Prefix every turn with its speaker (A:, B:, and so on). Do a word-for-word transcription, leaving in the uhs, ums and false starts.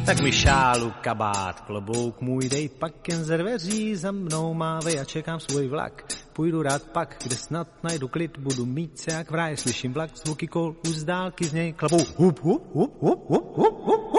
A: Tak mi šálu, kabát, klobouk můj dej, pak jen ze dveří za mnou mávej a čekám svůj vlak. Půjdu rád pak, kde snad najdu klid, budu mít se jak v ráji, slyším vlak, zvuky kol, už z dálky z něj klapou. Hup, hup, hup, hup, hup, hup, hup.